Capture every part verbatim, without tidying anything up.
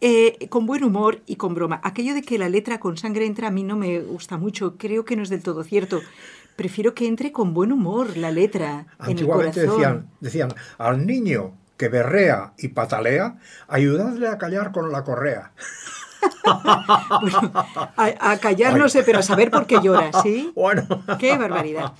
Eh, con buen humor y con broma. Aquello de que la letra con sangre entra a mí no me gusta mucho, creo que no es del todo cierto. Prefiero que entre con buen humor la letra en el corazón. Antiguamente decían, decían, al niño que berrea y patalea, ayudadle a callar con la correa. Bueno, a, a callar no sé, pero a saber por qué llora, ¿sí? Bueno. ¡Qué barbaridad!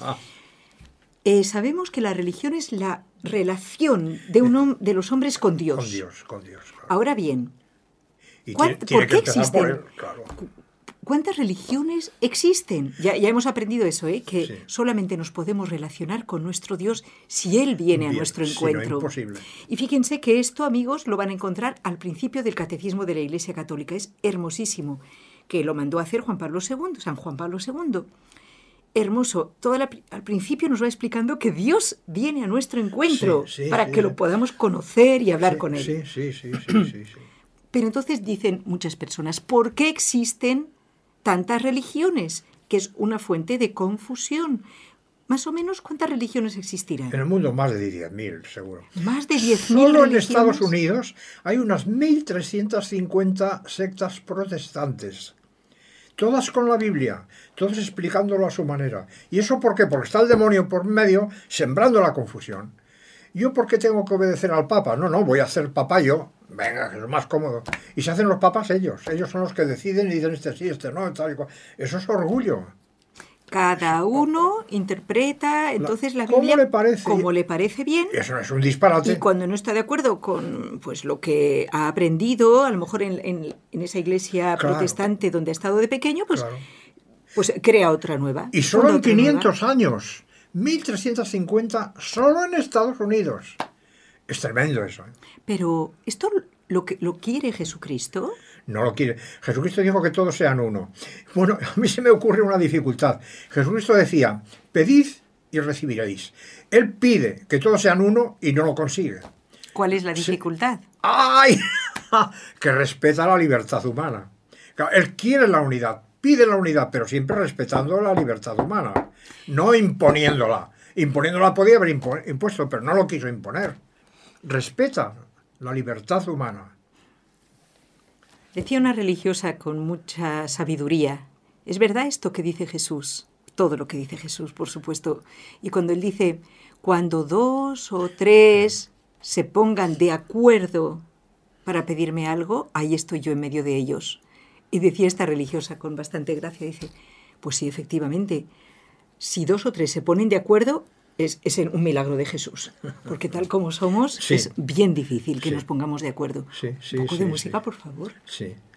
Eh, sabemos que la religión es la relación de, un, de los hombres con Dios. Con Dios, con Dios. Claro. Ahora bien, y tiene, tiene ¿por qué existen? Por él, claro. ¿Cuántas religiones existen? Ya, ya hemos aprendido eso, ¿eh? Que sí. solamente nos podemos relacionar con nuestro Dios si Él viene Bien, a nuestro encuentro. Si no, imposible. Y fíjense que esto, amigos, lo van a encontrar al principio del Catecismo de la Iglesia Católica. Es hermosísimo, que lo mandó a hacer Juan Pablo segundo, San Juan Pablo segundo. Hermoso. Toda la, al principio nos va explicando que Dios viene a nuestro encuentro sí, sí, para sí, que sí. lo podamos conocer y hablar sí, con Él. Sí, sí, sí, sí, sí, sí. Pero entonces dicen muchas personas, ¿por qué existen tantas religiones? Que es una fuente de confusión. Más o menos, ¿cuántas religiones existirán? En el mundo más de diez mil, seguro. Más de diez mil Solo en religiones. Estados Unidos hay unas mil trescientas cincuenta sectas protestantes. Todas con la Biblia, todas explicándolo a su manera. ¿Y eso por qué? Porque está el demonio por medio sembrando la confusión. ¿Yo por qué tengo que obedecer al Papa? No, no, voy a ser Papa yo. Venga, que es más cómodo. Y se hacen los papas ellos. Ellos son los que deciden y dicen este sí, este no, tal y cual. Eso es orgullo. Cada uno interpreta entonces la, la Biblia ¿cómo le parece? como le parece bien. Eso es un disparate. Y cuando no está de acuerdo con pues lo que ha aprendido, a lo mejor en, en, en esa iglesia claro. protestante donde ha estado de pequeño, pues, claro. pues crea otra nueva. Y solo en quinientos nueva. años. mil trescientos cincuenta solo en Estados Unidos. Es tremendo eso. ¿eh? Pero, ¿esto lo, que, lo quiere Jesucristo? No lo quiere. Jesucristo dijo que todos sean uno. Bueno, a mí se me ocurre una dificultad. Jesucristo decía, pedid y recibiréis. Él pide que todos sean uno y no lo consigue. ¿Cuál es la dificultad? Sí. ¡Ay! Que respeta la libertad humana. Él quiere la unidad, pide la unidad, pero siempre respetando la libertad humana. No imponiéndola. Imponiéndola podía haber impu- impuesto, pero no lo quiso imponer. Respeta la libertad humana. Decía una religiosa con mucha sabiduría, ¿es verdad esto que dice Jesús? Todo lo que dice Jesús, por supuesto. Y cuando él dice, cuando dos o tres se pongan de acuerdo para pedirme algo, ahí estoy yo en medio de ellos. Y decía esta religiosa con bastante gracia, dice, pues sí, efectivamente, si dos o tres se ponen de acuerdo, Es, es un milagro de Jesús, porque tal como somos, sí. es bien difícil que sí. nos pongamos de acuerdo. Sí, sí, un poco sí, de música, sí. por favor. Sí.